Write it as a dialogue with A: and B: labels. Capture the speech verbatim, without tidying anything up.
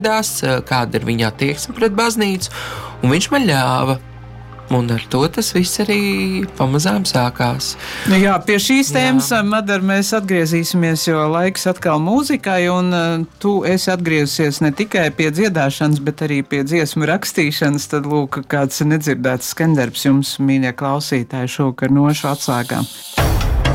A: kāda ir viņa attieksme pret baznīcu, un viņš man ļāva. Un ar to tas viss arī pamazām sākās.
B: Jā, pie šīs tēmas, Madara, mēs atgriezīsimies, jo laiks atkal mūzikai, un uh, tu esi atgriezusies ne tikai pie dziedāšanas, bet arī pie dziesmu rakstīšanas. Tad lūk, kāds nedzirdēts skandarbs jums, mīļie klausītāji, šovakar nošu atslēgām.